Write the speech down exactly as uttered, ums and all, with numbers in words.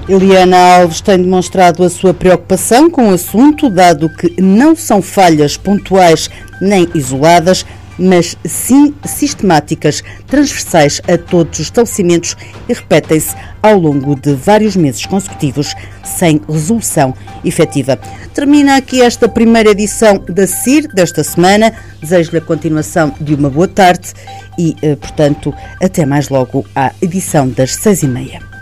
Eliana Alves tem demonstrado a sua preocupação com o assunto, dado que não são falhas pontuais nem isoladas, mas sim sistemáticas, transversais a todos os estabelecimentos e repetem-se ao longo de vários meses consecutivos, sem resolução efetiva. Termina aqui esta primeira edição da C I R desta semana. Desejo-lhe a continuação de uma boa tarde e, portanto, até mais logo à edição das seis e meia.